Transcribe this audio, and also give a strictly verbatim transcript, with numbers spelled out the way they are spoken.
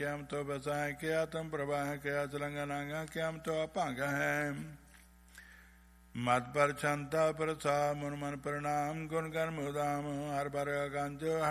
ਕਿਆਮ ਤੋ ਬਸਾਇ ਕਿਆ ਤੁਮ ਪ੍ਰਵਾਹ ਕਿਆ ਚਲੰਗਨਾਂਗਾ ਕਿਆਮ ਤੋ ਅਭੰਗ ਹੈ ਮਤ ਪਰ ਛੰਤਾ ਪ੍ਰਸਾ ਮਨ ਮਨ ਪ੍ਰਣਾਮ ਗੁਣ ਗਨ ਮੁਦਾਮ ਹਰ ਬਰ ਗੰਜ